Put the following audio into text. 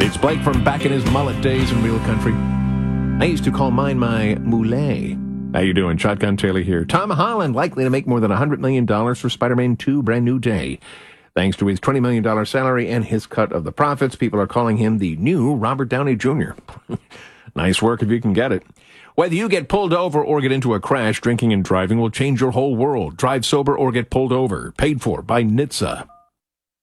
It's Blake from back in his mullet days in real country. I used to call mine my Moulet. How you doing? Shotgun Taylor here. Tom Holland likely to make more than $100 million for Spider-Man 2 Brand New Day. Thanks to his $20 million salary and his cut of the profits, people are calling him the new Robert Downey Jr. Nice work if you can get it. Whether you get pulled over or get into a crash, drinking and driving will change your whole world. Drive sober or get pulled over. Paid for by NHTSA.